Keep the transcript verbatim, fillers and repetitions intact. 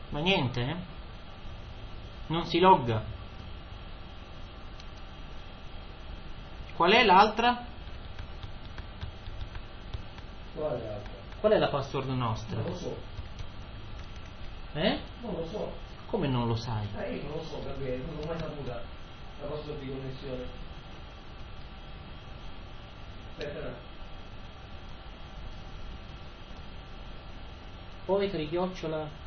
Ma niente, eh? Non si logga. Qual è l'altra? Qual è l'altra? Qual è la password nostra? Non lo so. Eh? Non lo so. Come non lo sai? Eh, io non lo so perché non l'ho mai saputa la password di connessione. Aspetta. Poetry chiocciola